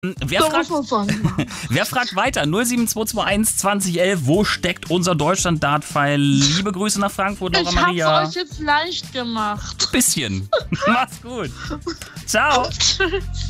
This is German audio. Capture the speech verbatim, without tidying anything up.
Wer fragt, wer fragt weiter? null sieben zwei zwei eins zwanzig elf. Wo steckt unser Deutschland-Dart-Pfeil? Liebe Grüße nach Frankfurt, Laura Ich Maria. hab's euch jetzt leicht gemacht. Bisschen. Mach's gut. Ciao. Tschüss.